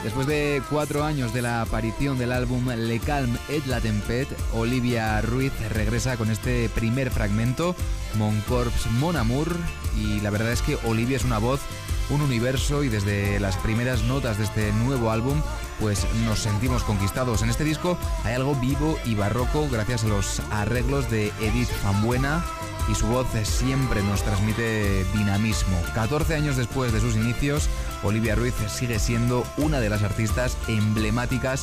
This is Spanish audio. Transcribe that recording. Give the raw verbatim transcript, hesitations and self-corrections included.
Después de cuatro años de la aparición del álbum Le Calme et la Tempête, Olivia Ruiz regresa con este primer fragmento, Mon Corps Mon Amour, y la verdad es que Olivia es una voz, un universo, y desde las primeras notas de este nuevo álbum pues nos sentimos conquistados. En este disco hay algo vivo y barroco gracias a los arreglos de Edith Fambuena, y su voz siempre nos transmite dinamismo. catorce años después de sus inicios, Olivia Ruiz sigue siendo una de las artistas emblemáticas